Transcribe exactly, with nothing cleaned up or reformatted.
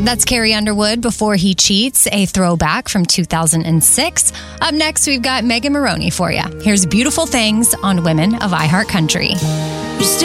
That's Carrie Underwood, Before He Cheats, a throwback from two thousand six. Up next, we've got Megan Maroney for you. Here's Beautiful Things on Women of iHeartCountry.